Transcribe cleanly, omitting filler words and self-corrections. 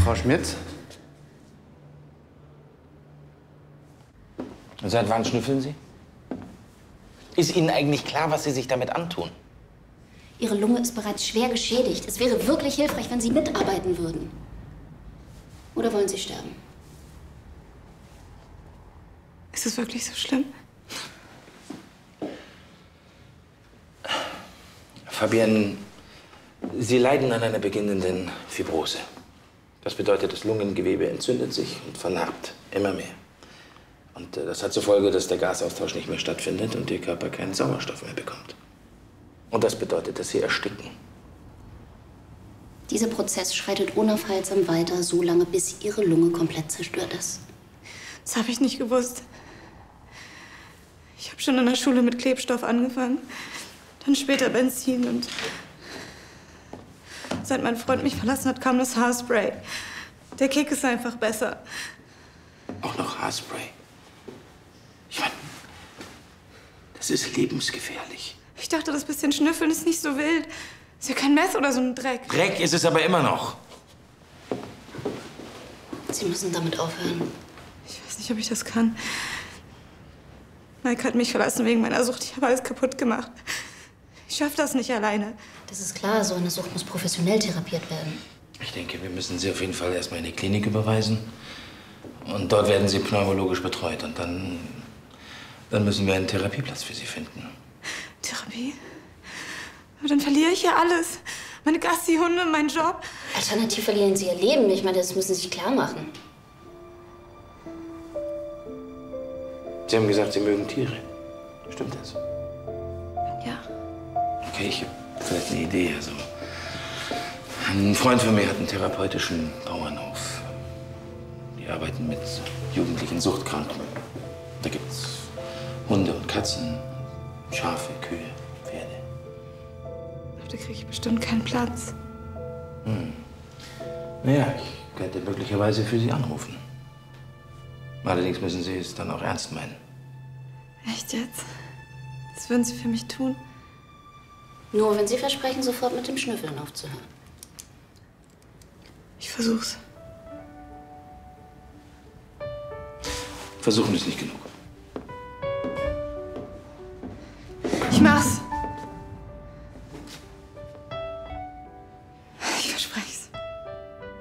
Frau Schmidt? Und seit wann schnüffeln Sie? Ist Ihnen eigentlich klar, was Sie sich damit antun? Ihre Lunge ist bereits schwer geschädigt. Es wäre wirklich hilfreich, wenn Sie mitarbeiten würden. Oder wollen Sie sterben? Ist es wirklich so schlimm? Fabienne, Sie leiden an einer beginnenden Fibrose. Das bedeutet, das Lungengewebe entzündet sich und vernarbt immer mehr. Und das hat zur Folge, dass der Gasaustausch nicht mehr stattfindet und Ihr Körper keinen Sauerstoff mehr bekommt. Und das bedeutet, dass Sie ersticken. Dieser Prozess schreitet unaufhaltsam weiter, so lange, bis Ihre Lunge komplett zerstört ist. Das habe ich nicht gewusst. Ich habe schon in der Schule mit Klebstoff angefangen, dann später Benzin und seit mein Freund mich verlassen hat, kam das Haarspray. Der Kick ist einfach besser. Auch noch Haarspray. Ich meine, das ist lebensgefährlich. Ich dachte, das bisschen Schnüffeln ist nicht so wild. Ist ja kein Meth oder so ein Dreck. Dreck ist es aber immer noch. Sie müssen damit aufhören. Ich weiß nicht, ob ich das kann. Mike hat mich verlassen wegen meiner Sucht. Ich habe alles kaputt gemacht. Ich schaffe das nicht alleine. Das ist klar, so eine Sucht muss professionell therapiert werden. Ich denke, wir müssen Sie auf jeden Fall erstmal in die Klinik überweisen. Und dort werden Sie pneumologisch betreut. Und dann müssen wir einen Therapieplatz für Sie finden. Therapie? Aber dann verliere ich ja alles. Meine Gassi-Hunde, meinen Job. Alternativ verlieren Sie Ihr Leben. Ich meine, das müssen Sie sich klar machen. Sie haben gesagt, Sie mögen Tiere. Stimmt das? Ja. Okay, ich habe vielleicht eine Idee. Also, ein Freund von mir hat einen therapeutischen Bauernhof. Die arbeiten mit jugendlichen Suchtkranken. Da gibt's Hunde und Katzen, Schafe, Kühe, Pferde. Aber da kriege ich bestimmt keinen Platz. Naja, ich könnte möglicherweise für Sie anrufen. Allerdings müssen Sie es dann auch ernst meinen. Echt jetzt? Das würden Sie für mich tun? Nur wenn Sie versprechen, sofort mit dem Schnüffeln aufzuhören. Ich versuch's. Versuchen ist nicht genug. Ich mach's.